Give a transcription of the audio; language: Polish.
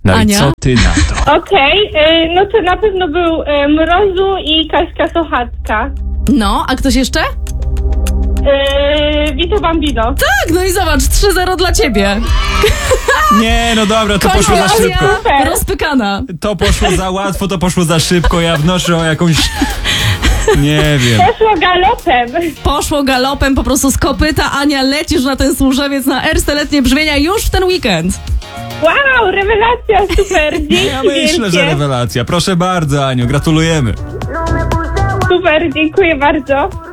No Ania? i co ty na to? Okej, no to na pewno był Mrozu i Kaśka Sochacka. No, a ktoś jeszcze? Vito Bambino. Tak, no i zobacz, 3-0 dla ciebie. Nie, no dobra, to poszło za szybko. Super. Rozpykana. To poszło za łatwo, to poszło za szybko. Ja wnoszę o jakąś... Nie wiem. Poszło galopem. Poszło galopem po prostu z kopyta. Ania, lecisz na ten służewiec na Erste Letnie Brzmienia już w ten weekend. Wow, rewelacja, super. Dzięki Ja myślę, że wielkie. rewelacja. Proszę bardzo, Aniu, gratulujemy. Super, dziękuję bardzo.